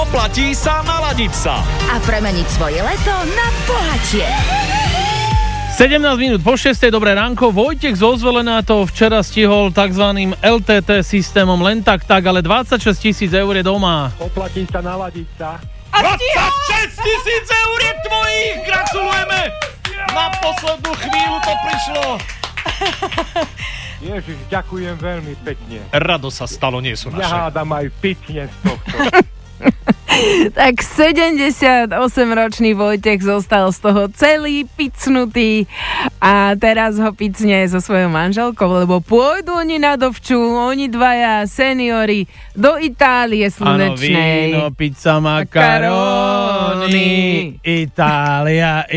Oplatí sa naladiť sa. A premeniť svoje leto na bohatšie. 17 minút po 6. Dobré ránko. Vojtech zo Zvolená to včera stihol takzvaným LTT systémom len tak, ale 26 000 eur je doma. Oplatí sa naladiť sa. 26 000 eur je tvojich! Gratulujeme! Na poslednú chvíľu to prišlo. Ježiš, ďakujem veľmi pekne. Rado sa stalo, nie sú naše. Ja hádam aj pitne z tohto. Tak 78-ročný Vojtech zostal z toho celý picnutý a teraz ho picne so svojou manželkou, lebo pôjdu oni na dovču, oni dvaja seniori do Itálie slnečnej. Áno, víno, pizza, makaróny. Itália.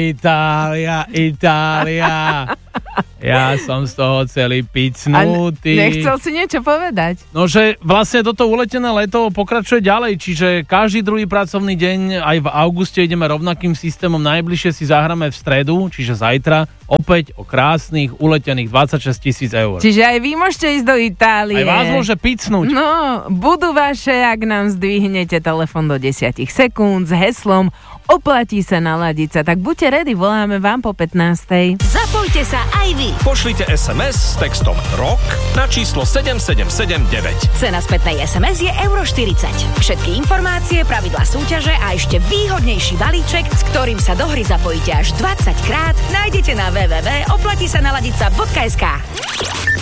Ja som z toho celý picnutý. Nechcel si niečo povedať? No, že vlastne toto uletené leto pokračuje ďalej, čiže každý druhý pracovný deň aj v auguste ideme rovnakým systémom. Najbližšie si zahráme v stredu, čiže zajtra, opäť o krásnych uletených 26 000 eur. Čiže aj vy môžete ísť do Itálie. Aj vás môže picnúť. No, budú vaše, ak nám zdvihnete telefon do 10 sekúnd s heslom Oplatí sa naladiť sa. Tak buďte ready, voláme vám po 15. Zapojte sa aj vy. Pošlite SMS s textom ROK na číslo 7779. Cena spätnej SMS je €40. Všetky informácie, pravidlá súťaže a ešte výhodnejší balíček, s ktorým sa do hry zapojíte až 20 krát, nájdete na www.oplatisanaladica.sk.